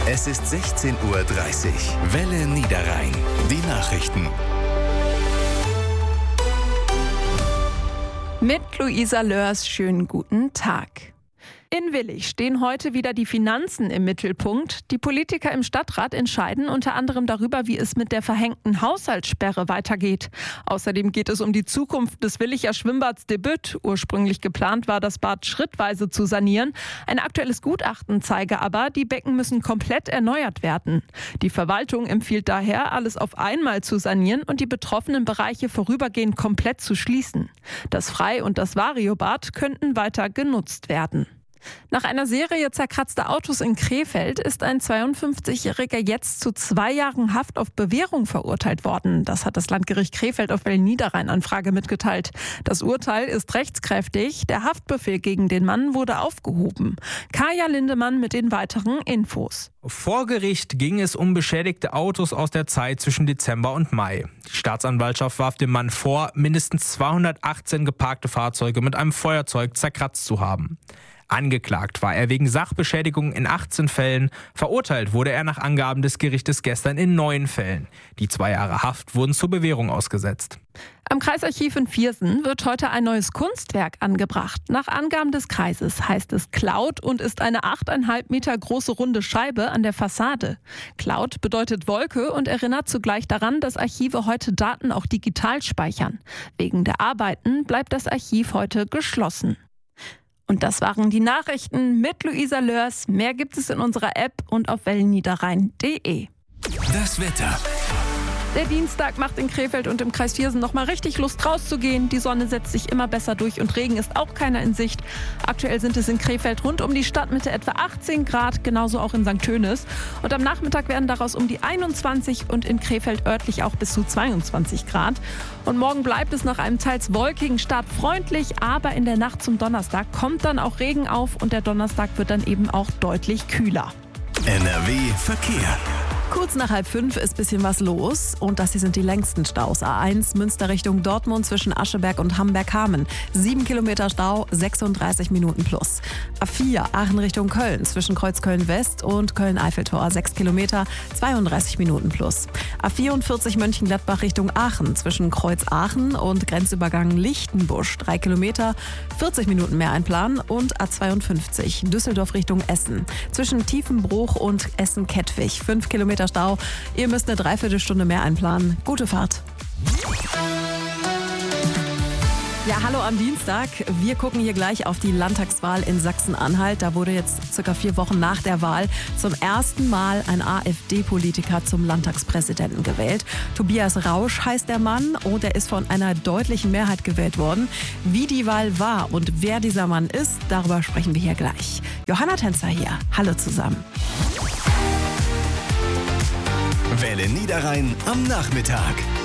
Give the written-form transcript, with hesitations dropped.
Es ist 16:30 Uhr. Welle Niederrhein. Die Nachrichten. Mit Luisa Lörs, schönen guten Tag. In Willich stehen heute wieder die Finanzen im Mittelpunkt. Die Politiker im Stadtrat entscheiden unter anderem darüber, wie es mit der verhängten Haushaltssperre weitergeht. Außerdem geht es um die Zukunft des Willicher Schwimmbads Debüt. Ursprünglich geplant war, das Bad schrittweise zu sanieren. Ein aktuelles Gutachten zeige aber, die Becken müssen komplett erneuert werden. Die Verwaltung empfiehlt daher, alles auf einmal zu sanieren und die betroffenen Bereiche vorübergehend komplett zu schließen. Das Frei- und das Variobad könnten weiter genutzt werden. Nach einer Serie zerkratzter Autos in Krefeld ist ein 52-Jähriger jetzt zu 2 Jahren Haft auf Bewährung verurteilt worden. Das hat das Landgericht Krefeld auf Welle Niederrhein Anfrage mitgeteilt. Das Urteil ist rechtskräftig. Der Haftbefehl gegen den Mann wurde aufgehoben. Kaya Lindemann mit den weiteren Infos. Vor Gericht ging es um beschädigte Autos aus der Zeit zwischen Dezember und Mai. Die Staatsanwaltschaft warf dem Mann vor, mindestens 218 geparkte Fahrzeuge mit einem Feuerzeug zerkratzt zu haben. Angeklagt war er wegen Sachbeschädigung in 18 Fällen. Verurteilt wurde er nach Angaben des Gerichtes gestern in 9 Fällen. Die 2 Jahre Haft wurden zur Bewährung ausgesetzt. Am Kreisarchiv in Viersen wird heute ein neues Kunstwerk angebracht. Nach Angaben des Kreises heißt es Cloud und ist eine 8,5 Meter große runde Scheibe an der Fassade. Cloud bedeutet Wolke und erinnert zugleich daran, dass Archive heute Daten auch digital speichern. Wegen der Arbeiten bleibt das Archiv heute geschlossen. Und das waren die Nachrichten mit Luisa Lörs. Mehr gibt es in unserer App und auf wellenniederrhein.de. Das Wetter. Der Dienstag macht in Krefeld und im Kreis Viersen nochmal richtig Lust rauszugehen. Die Sonne setzt sich immer besser durch und Regen ist auch keiner in Sicht. Aktuell sind es in Krefeld rund um die Stadtmitte etwa 18 Grad, genauso auch in St. Tönis. Und am Nachmittag werden daraus um die 21 und in Krefeld örtlich auch bis zu 22 Grad. Und morgen bleibt es nach einem teils wolkigen Start freundlich, aber in der Nacht zum Donnerstag kommt dann auch Regen auf und der Donnerstag wird dann eben auch deutlich kühler. NRW Verkehr. Kurz nach 4:30 ist ein bisschen was los und das hier sind die längsten Staus. A1 Münster Richtung Dortmund zwischen Ascheberg und Hamberg-Hameln. 7 Kilometer Stau, 36 Minuten plus. A4 Aachen Richtung Köln zwischen Kreuzköln West und Köln-Eiffeltor. 6 Kilometer, 32 Minuten plus. A44 Mönchengladbach Richtung Aachen zwischen Kreuz Aachen und Grenzübergang Lichtenbusch. 3 Kilometer, 40 Minuten mehr einplanen. Und A52 Düsseldorf Richtung Essen zwischen Tiefenbruch und Essen-Kettwig. 5 Kilometer Stau. Ihr müsst eine Dreiviertelstunde mehr einplanen. Gute Fahrt. Ja, hallo am Dienstag. Wir gucken hier gleich auf die Landtagswahl in Sachsen-Anhalt. Da wurde jetzt circa 4 Wochen nach der Wahl zum ersten Mal ein AfD-Politiker zum Landtagspräsidenten gewählt. Tobias Rausch heißt der Mann und er ist von einer deutlichen Mehrheit gewählt worden. Wie die Wahl war und wer dieser Mann ist, darüber sprechen wir hier gleich. Johanna Tänzer hier. Hallo zusammen. Welle Niederrhein am Nachmittag.